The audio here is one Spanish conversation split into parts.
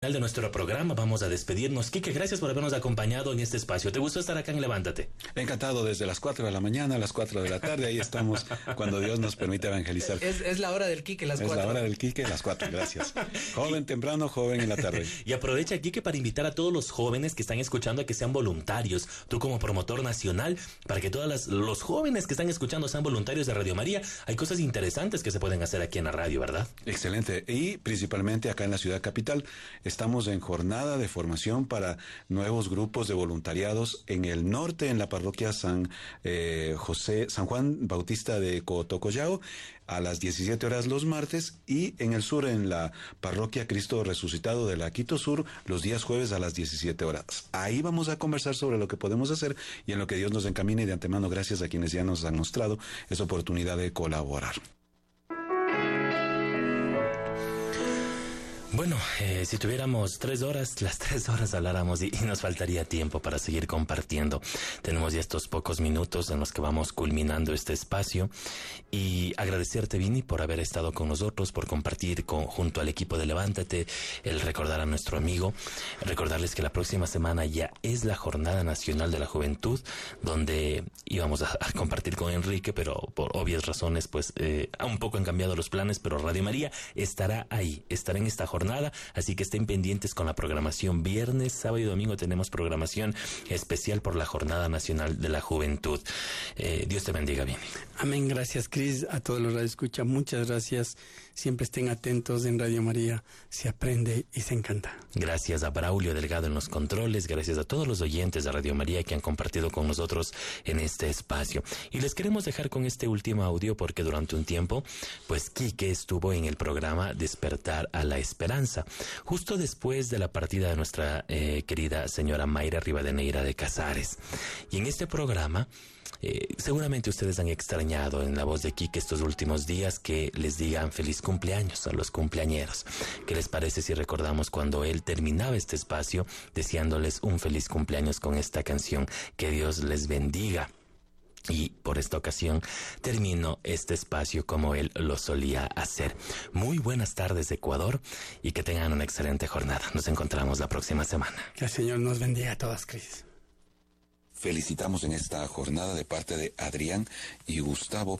De nuestro programa vamos a despedirnos. Quique, gracias por habernos acompañado en este espacio. ¿Te gustó estar acá en Levántate? Encantado, desde las 4 de la mañana a las 4 de la tarde, ahí estamos cuando Dios nos permite evangelizar. Es la hora del Quique, las 4. Es la hora del Quique, las 4, gracias. Joven temprano, joven en la tarde. Y aprovecha, Quique, para invitar a todos los jóvenes que están escuchando a que sean voluntarios. Tú como promotor nacional, para que todos los jóvenes que están escuchando sean voluntarios de Radio María. Hay cosas interesantes que se pueden hacer aquí en la radio, ¿verdad? Excelente. Y principalmente acá en la ciudad capital, estamos en jornada de formación para nuevos grupos de voluntariados en el norte, en la parroquia San Juan Bautista de Cotocollao, a las 17 horas los martes, y en el sur, en la parroquia Cristo Resucitado de la Quito Sur, los días jueves a las 17 horas. Ahí vamos a conversar sobre lo que podemos hacer y en lo que Dios nos encamine, y de antemano gracias a quienes ya nos han mostrado esa oportunidad de colaborar. Bueno, si tuviéramos 3 horas, las 3 horas habláramos y nos faltaría tiempo para seguir compartiendo. Tenemos ya estos pocos minutos en los que vamos culminando este espacio, y agradecerte, Vini, por haber estado con nosotros, por compartir junto al equipo de Levántate, el recordar a nuestro amigo, recordarles que la próxima semana ya es la Jornada Nacional de la Juventud, donde íbamos a compartir con Enrique, pero por obvias razones, pues un poco han cambiado los planes, pero Radio María estará ahí, estará en esta jornada. Así que estén pendientes con la programación. Viernes, sábado y domingo tenemos programación especial por la Jornada Nacional de la Juventud. Dios te bendiga, bien. Amén, gracias, Cris, a todos los radioescuchas, muchas gracias. Siempre estén atentos en Radio María, se aprende y se encanta. Gracias a Braulio Delgado en los controles, gracias a todos los oyentes de Radio María que han compartido con nosotros en este espacio. Y les queremos dejar con este último audio porque durante un tiempo, pues Quique estuvo en el programa Despertar a la Esperanza, justo después de la partida de nuestra querida señora Mayra Rivadeneira de Casares. Y en este programa, seguramente ustedes han extrañado en la voz de Quique estos últimos días que les digan feliz cumpleaños a los cumpleañeros. ¿Qué les parece si recordamos cuando él terminaba este espacio deseándoles un feliz cumpleaños con esta canción? Que Dios les bendiga. Y por esta ocasión termino este espacio como él lo solía hacer. Muy buenas tardes, Ecuador, y que tengan una excelente jornada. Nos encontramos la próxima semana. Que el Señor nos bendiga a todas, Cris. Felicitamos en esta jornada de parte de Adrián y Gustavo.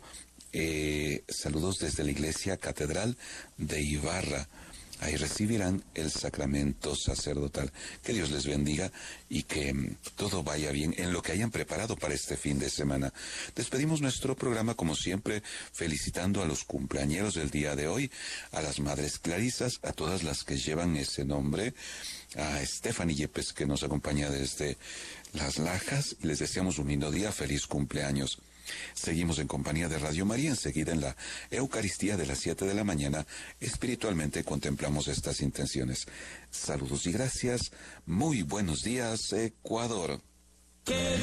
Saludos desde la Iglesia Catedral de Ibarra. Ahí recibirán el sacramento sacerdotal. Que Dios les bendiga y que todo vaya bien en lo que hayan preparado para este fin de semana. Despedimos nuestro programa como siempre felicitando a los cumpleañeros del día de hoy, a las Madres Clarisas, a todas las que llevan ese nombre, a Stephanie Yepes que nos acompaña desde Las Lajas, y les deseamos un lindo día, feliz cumpleaños. Seguimos en compañía de Radio María. Enseguida en la Eucaristía de las 7 de la mañana, espiritualmente contemplamos estas intenciones. Saludos y gracias. Muy buenos días, Ecuador.